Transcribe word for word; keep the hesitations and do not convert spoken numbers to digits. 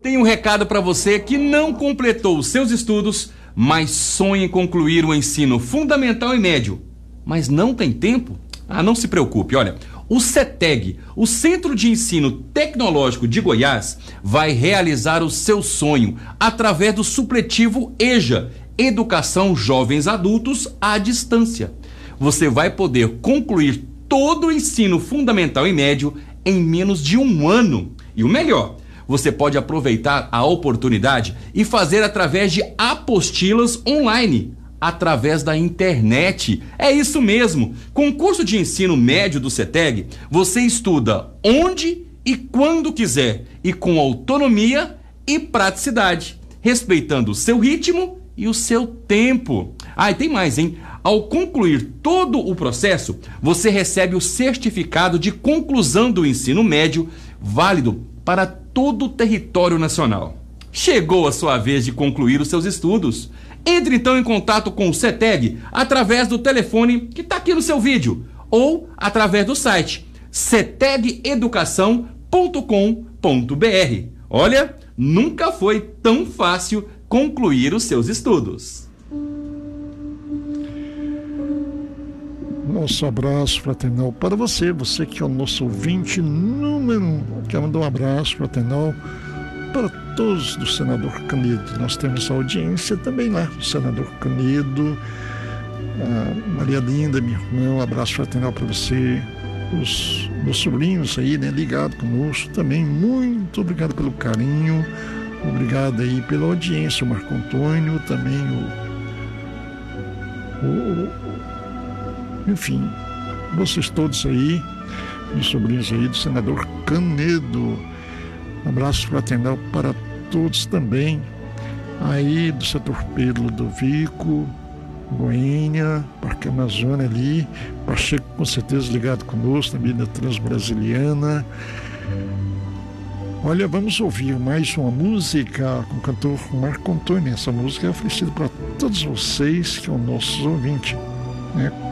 Tem um recado para você que não completou os seus estudos, mas sonha em concluir o ensino fundamental e médio, mas não tem tempo? Ah, não se preocupe, olha, o CETEG, o Centro de Ensino Tecnológico de Goiás, vai realizar o seu sonho através do supletivo EJA, Educação Jovens Adultos à Distância. Você vai poder concluir todo o ensino fundamental e médio em menos de um ano. E o melhor, você pode aproveitar a oportunidade e fazer através de apostilas online, através da internet. É isso mesmo. Com o curso de ensino médio do CETEG, você estuda onde e quando quiser e com autonomia e praticidade, respeitando o seu ritmo e o seu tempo. Ah, e tem mais, hein? Ao concluir todo o processo, você recebe o certificado de conclusão do ensino médio, válido para todo o território nacional. Chegou a sua vez de concluir os seus estudos. Entre então em contato com o CETEG através do telefone que está aqui no seu vídeo ou através do site ceteg educação ponto com ponto br. Olha, nunca foi tão fácil concluir os seus estudos. Nosso abraço fraternal para você, você que é o nosso ouvinte número um. Quero mandar um abraço fraternal para todos do Senador Canedo. Nós temos audiência também lá, o Senador Canedo, a Maria Linda, minha irmã, um abraço fraternal para você, os meus sobrinhos aí, né, ligados conosco também. Muito obrigado pelo carinho, obrigado aí pela audiência, o Marco Antônio, também o, o enfim, vocês todos aí, meus sobrinhos aí do Senador Canedo. Um abraço fraternal para todos também, aí do setor Pedro Ludovico, Goiânia, Parque Amazônia ali, Pacheco com certeza ligado conosco, também da Transbrasiliana. Olha, vamos ouvir mais uma música com o cantor Marco Antônio. Essa música é oferecida para todos vocês que é o nosso ouvinte, né?